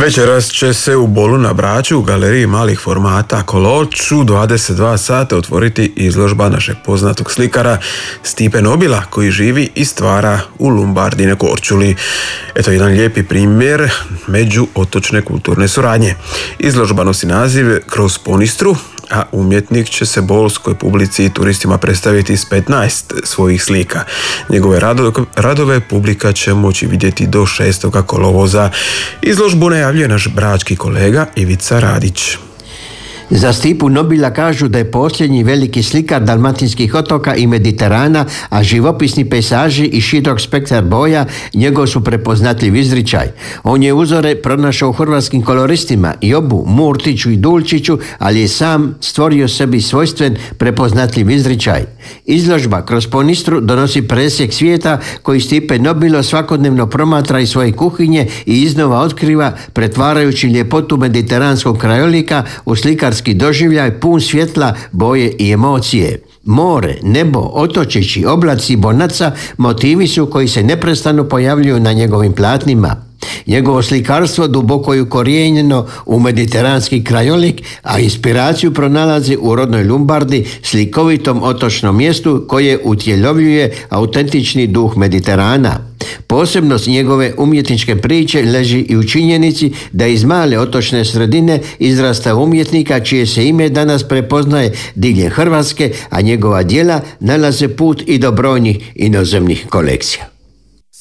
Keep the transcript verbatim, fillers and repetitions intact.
Večeras će se u Bolu na Braču u galeriji malih formata Koloč u dvadeset dva sata otvoriti izložba našeg poznatog slikara Stipe Nobila, koji živi i stvara u Lumbardi na Korčuli. Eto jedan lijepi primjer međuotočne kulturne suradnje. Izložba nosi naziv Kroz Ponistru, a umjetnik će se bolskoj publici i turistima predstaviti s petnaest svojih slika. Njegove radove publika će moći vidjeti do šestoga kolovoza. Izložbu najavljuje naš brački kolega Ivica Radić. Za Stipu Nobila kažu da je posljednji veliki slikar dalmatinskih otoka i Mediterana, a živopisni pejsaži i širok spektar boja njegov su prepoznatljiv izričaj. On je uzore pronašao u hrvatskim koloristima Jobu, Murtiću i Dulčiću, ali je sam stvorio sebi svojstven prepoznatljiv izričaj. Izložba Kroz Ponistru donosi presjek svijeta koji Stipe Nobilo svakodnevno promatra iz svoje kuhinje i iznova otkriva, pretvarajući ljepotu mediteranskog krajolika u slikarski doživljaj pun svjetla, boje i emocije. More, nebo, otočići, oblaci, bonaca motivi su koji se neprestano pojavljuju na njegovim platnima. Njegovo slikarstvo duboko je ukorijenjeno u mediteranski krajolik, a inspiraciju pronalazi u rodnoj Lumbardi, slikovitom otočnom mjestu koje utjelovljuje autentični duh Mediterana. Posebnost njegove umjetničke priče leži i u činjenici da iz male otočne sredine izrasta umjetnika čije se ime danas prepoznaje diljem Hrvatske, a njegova djela nalaze put i do brojnih inozemnih kolekcija.